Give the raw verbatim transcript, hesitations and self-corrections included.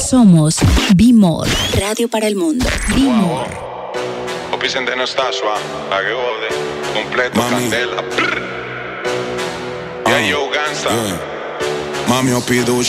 Somos B-More, radio para el mundo. B-More. O Vicente no está suave, la que jode, completo, candela. Yeah, yo, Gansa. Mami, eu pido